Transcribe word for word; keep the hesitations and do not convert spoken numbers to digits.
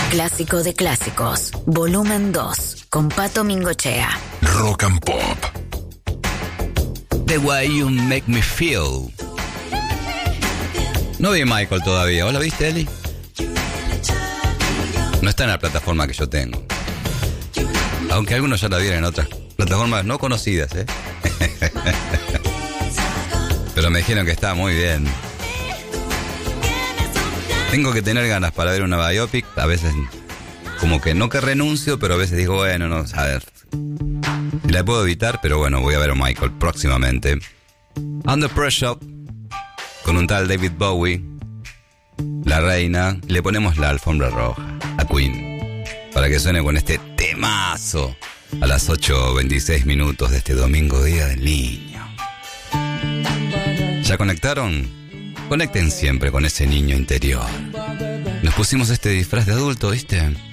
clásico de clásicos, volumen dos, con Pato Mingochea. Rock and Pop. The Way You Make Me Feel. No vi Michael todavía. ¿Vos la viste, Eli? No está en la plataforma que yo tengo. Aunque algunos ya la vieron en otras plataformas no conocidas, ¿eh? Pero me dijeron que está muy bien. Tengo que tener ganas para ver una biopic. A veces, como que no que renuncio, pero a veces digo, bueno, no, a ver. La puedo evitar, pero bueno, voy a ver a Michael próximamente. Under Pressure, con un tal David Bowie, la reina. Le ponemos la alfombra roja a Queen, para que suene con este temazo a las ocho veintiséis minutos de este domingo, Día del Niño. ¿Ya conectaron? Conecten siempre con ese niño interior. Nos pusimos este disfraz de adulto, ¿viste?